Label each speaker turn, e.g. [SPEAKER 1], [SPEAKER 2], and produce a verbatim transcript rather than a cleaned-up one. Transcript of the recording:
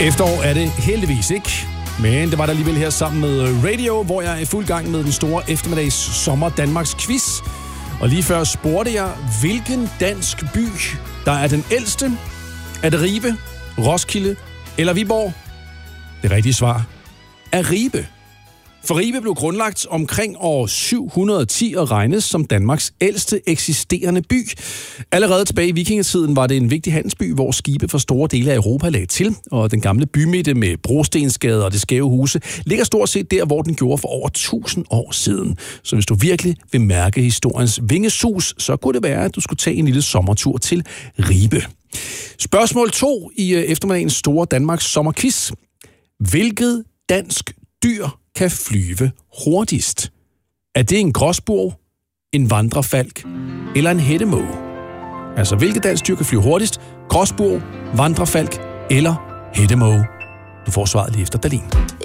[SPEAKER 1] Efterår er det heldigvis ikke, men det var der alligevel her sammen med Radio, hvor jeg er i fuld gang med den store eftermiddags sommer Danmarks quiz. Og lige før spurgte jeg, hvilken dansk by, der er den ældste? Er det Ribe, Roskilde eller Viborg? Det rigtige svar er Ribe. For Ribe blev grundlagt omkring år syv hundrede og ti og regnes som Danmarks ældste eksisterende by. Allerede tilbage i vikingetiden var det en vigtig handelsby, hvor skibe fra store dele af Europa lagde til, og den gamle bymidte med brostensgade og det skæve huse ligger stort set der, hvor den gjorde for over tusind år siden. Så hvis du virkelig vil mærke historiens vingesus, så kunne det være, at du skulle tage en lille sommertur til Ribe. Spørgsmål to i eftermiddagens store Danmarks sommerquiz. Hvilket dansk dyr kan flyve hurtigst? Er det en gråspurv, en vandrefalk eller en hættemåge? Altså, hvilket dansk dyr kan flyve hurtigst? Gråspurv, vandrefalk eller hættemåge? Du får svaret lige efter Berlin.